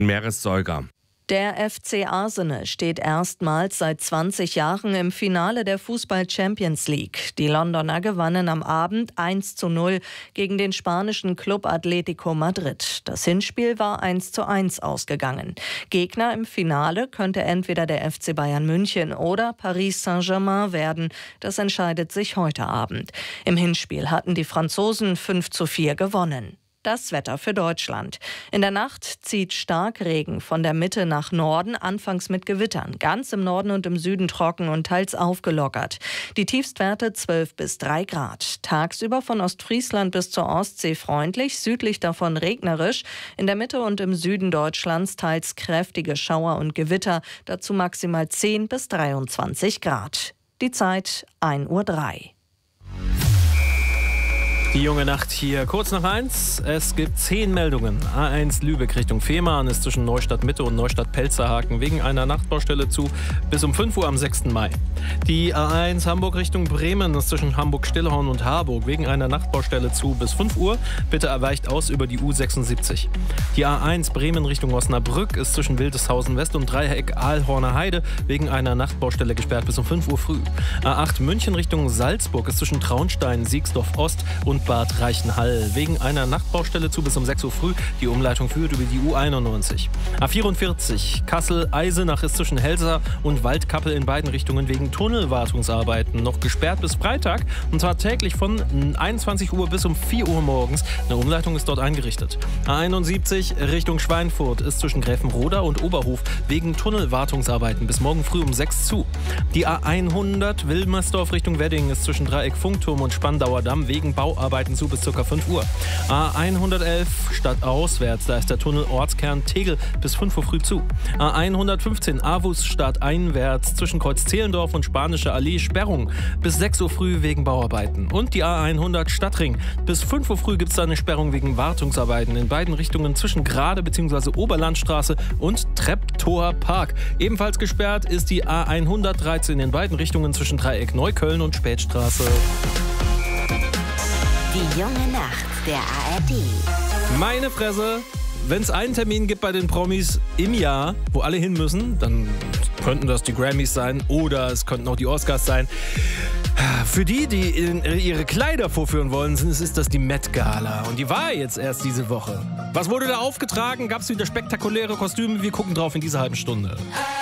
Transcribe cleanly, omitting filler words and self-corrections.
Meeressäuger. Der FC Arsenal steht erstmals seit 20 Jahren im Finale der Fußball-Champions League. Die Londoner gewannen am Abend 1:0 gegen den spanischen Club Atlético Madrid. Das Hinspiel war 1:1 ausgegangen. Gegner im Finale könnte entweder der FC Bayern München oder Paris Saint-Germain werden. Das entscheidet sich heute Abend. Im Hinspiel hatten die Franzosen 5:4 gewonnen. Das Wetter für Deutschland. In der Nacht zieht Starkregen von der Mitte nach Norden, anfangs mit Gewittern. Ganz im Norden und im Süden trocken und teils aufgelockert. Die Tiefstwerte 12 bis 3 Grad. Tagsüber von Ostfriesland bis zur Ostsee freundlich, südlich davon regnerisch. In der Mitte und im Süden Deutschlands teils kräftige Schauer und Gewitter. Dazu maximal 10 bis 23 Grad. Die Zeit 1:03 Uhr. Die junge Nacht hier kurz nach 1. Es gibt 10 Meldungen. A1 Lübeck Richtung Fehmarn ist zwischen Neustadt Mitte und Neustadt Pelzerhaken wegen einer Nachtbaustelle zu bis um 5 Uhr am 6. Mai. Die A1 Hamburg Richtung Bremen ist zwischen Hamburg-Stillhorn und Harburg wegen einer Nachtbaustelle zu bis 5 Uhr. Bitte weicht aus über die U76. Die A1 Bremen Richtung Osnabrück ist zwischen Wildeshausen West und Dreieck Aalhorner Heide wegen einer Nachtbaustelle gesperrt bis um 5 Uhr früh. A8 München Richtung Salzburg ist zwischen Traunstein, Siegsdorf Ost und Bad Reichenhall wegen einer Nachtbaustelle zu bis um 6 Uhr früh. Die Umleitung führt über die U91. A44 Kassel-Eisenach ist zwischen Helsa und Waldkappel in beiden Richtungen wegen Tunnelwartungsarbeiten noch gesperrt bis Freitag, und zwar täglich von 21 Uhr bis um 4 Uhr morgens. Eine Umleitung ist dort eingerichtet. A71 Richtung Schweinfurt ist zwischen Gräfenroda und Oberhof wegen Tunnelwartungsarbeiten bis morgen früh um 6 zu. Die A100 Wilmersdorf Richtung Wedding ist zwischen Dreieck Funkturm und Spandauer Damm wegen Bauarbeiten zu bis ca. 5 Uhr. A111 stadtauswärts, da ist der Tunnel Ortskern Tegel bis 5 Uhr früh zu. A115 Avus stadteinwärts zwischen Kreuz Zehlendorf und Spanische Allee Sperrung bis 6 Uhr früh wegen Bauarbeiten. Und die A100 Stadtring. Bis 5 Uhr früh gibt es da eine Sperrung wegen Wartungsarbeiten in beiden Richtungen zwischen Grade bzw. Oberlandstraße und Treptower Park. Ebenfalls gesperrt ist die A113 in beiden Richtungen zwischen Dreieck Neukölln und Spätstraße. Die junge Nacht der ARD. Meine Fresse, wenn es einen Termin gibt bei den Promis im Jahr, wo alle hin müssen, dann könnten das die Grammys sein oder es könnten auch die Oscars sein. Für die ihre Kleider vorführen wollen, ist das die Met Gala. Und die war jetzt erst diese Woche. Was wurde da aufgetragen? Gab es wieder spektakuläre Kostüme? Wir gucken drauf in dieser halben Stunde.